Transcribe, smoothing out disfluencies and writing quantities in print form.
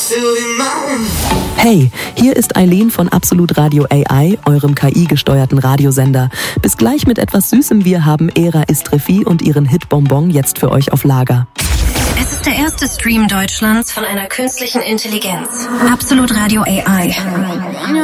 Hey, hier ist Eileen von Absolut Radio AI, eurem KI-gesteuerten Radiosender. Bis gleich mit etwas Süßem. Wir haben Era Istrefi und ihren Hit Bonbon jetzt für euch auf Lager. Es ist der erste Stream Deutschlands von einer künstlichen Intelligenz. Absolut Radio AI.